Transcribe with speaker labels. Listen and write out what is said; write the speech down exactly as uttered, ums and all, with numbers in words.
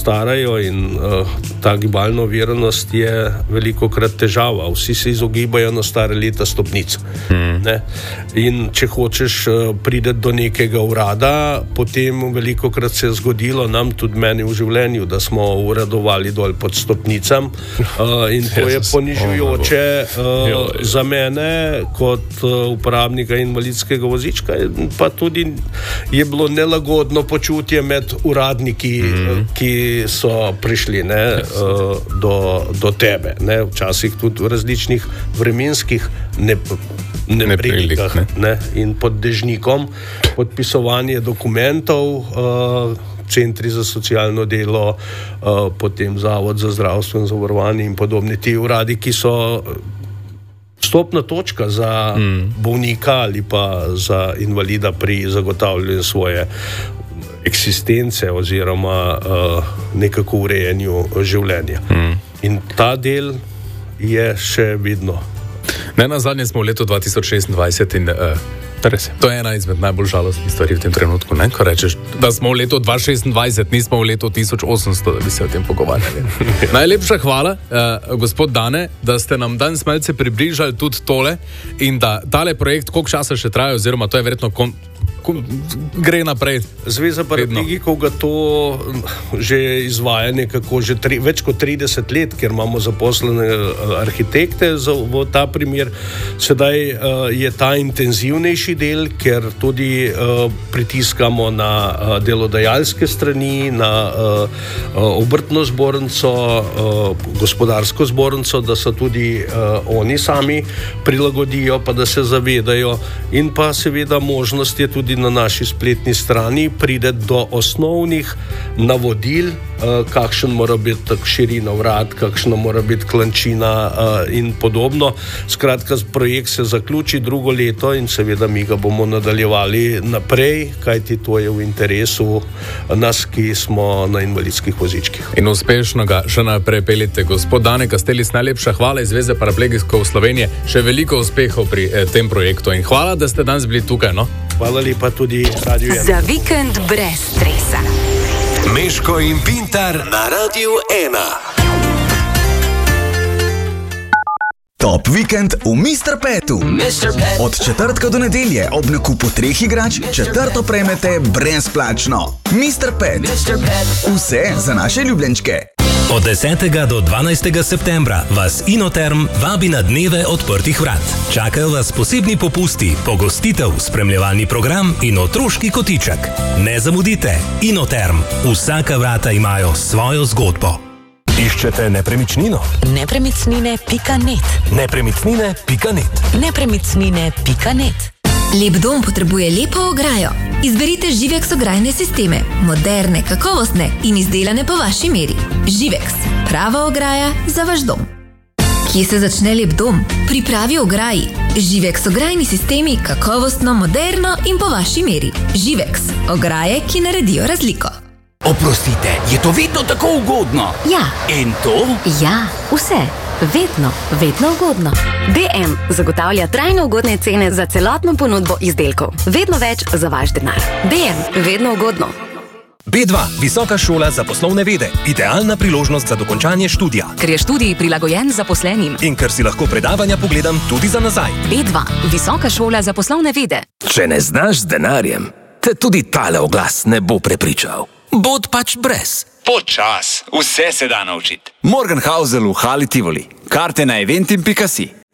Speaker 1: starajo in uh, ta gibalna oviranost je velikokrat težava. Vsi se izogibajo na stare leta stopnic. Mm. Ne? In če hočeš uh, priti do nekega urada, potem velikokrat se je zgodilo nam, tudi meni v življenju, da smo uradovali dol pod stopnicam uh, in to je ponižujoče uh, za mene kot uh, uporabnika invalidskega vozička, pa tudi je bilo nelagodno počutje med uradniki, mm-hmm. ki so prišli ne, do, do tebe. Ne, včasih tudi v različnih vremenskih neprilikah ne, ne, in pod dežnikom podpisovanje dokumentov, uh, centri za socialno delo, uh, potem Zavod za zdravstveno zavarovanje in podobni ti uradi, ki so vstopna točka za mm. bolnika ali pa za invalida pri zagotavljanju svoje eksistence oziroma uh, nekako urejanju življenja. Mm. In ta del je še vidno.
Speaker 2: Ne, na zadnje smo v letu dva tisoč šestindvajset in uh, to je ena izmed najbolj žalostnih stvari v tem trenutku, ne? Ko rečeš, da smo v letu dva tisoč šestindvajset, nismo v letu tisoč osemsto, da bi se o tem pogovarjali. Najlepša hvala, uh, gospod Dane, da ste nam danes malce približali tudi tole in da tale projekt, koliko časa še traja, oziroma to je verjetno kon- gre naprej.
Speaker 1: Zveza paraplegikov ga to že izvaja nekako že tri, več kot trideset let, ker imamo zaposlene arhitekte za v ta primer. Sedaj uh, je ta intenzivnejši del, ker tudi uh, pritiskamo na uh, delodajalske strani, na uh, uh, obrtno zbornico, uh, gospodarsko zbornico, da se tudi uh, oni sami prilagodijo, pa da se zavedajo, in pa seveda možnost je tudi na naši spletni strani pride do osnovnih navodil, uh, kakšen mora biti širina vrat, kakšna mora biti klančina uh, in podobno. Skratka, projekt se zaključi drugo leto in seveda mi ga bomo nadaljevali naprej, kajti to je v interesu nas, ki smo na invalidskih vozičkih.
Speaker 2: In uspešno ga še naprej peljete. Gospod Dane Kastelis, najlepša hvala iz Zveze paraplegikov Slovenije. Še veliko uspehov pri eh, tem projektu in hvala, da ste danes bili tukaj. No?
Speaker 1: Hvala lepa tudi Radio ena.
Speaker 3: Za vikend brez stresa.
Speaker 4: Meško in Pintar na Radio ena.
Speaker 5: Top vikend v mister Petu. mister Pet. Od četrtka do nedelje ob nakupu treh igrač četrto prejmete brezplačno. mister Pet. mister Pet. Vse za naše ljubljenčke.
Speaker 6: Od desetega do dvanajstega septembra vas Inoterm vabi na dneve odprtih vrat. Čakajo vas posebni popusti, pogostitev, spremljevalni program in otroški kotiček. Ne zamudite, Inoterm. Vsaka vrata imajo svojo zgodbo.
Speaker 4: Iščete nepremičnino?
Speaker 3: Nepremičnine pika net.
Speaker 4: Nepremičnine pika net.
Speaker 3: Nepremičnine pika net.
Speaker 7: Lep dom potrebuje lepo ograjo. Izberite Živex ograjne sisteme. Moderne, kakovostne in izdelane po vaši meri. Živex. Prava ograja za vaš dom. Kje se začne lep dom? Pri pravi ograji. Živex ograjni sistemi, kakovostno, moderno in po vaši meri. Živex. Ograje, ki naredijo razliko.
Speaker 8: Oprostite, je to vedno tako ugodno?
Speaker 3: Ja.
Speaker 8: In to?
Speaker 3: Ja, vse. Vedno, vedno ugodno. B M zagotavlja trajno ugodne cene za celotno ponudbo izdelkov. Vedno več za vaš denar. B M, vedno ugodno.
Speaker 4: B dva, visoka šola za poslovne vede. Idealna priložnost za dokončanje študija.
Speaker 3: Ker je študij prilagojen zaposlenim.
Speaker 4: In ker si lahko predavanja pogledam tudi za nazaj.
Speaker 3: B dva, visoka šola za poslovne vede.
Speaker 8: Če ne znaš z denarjem, te tudi tale oglas ne bo prepričal. Bod pač brez.
Speaker 9: Počas, vse se da naučiti.
Speaker 10: Morgenhausel v Hali Tivoli. Karte na eventim pika si.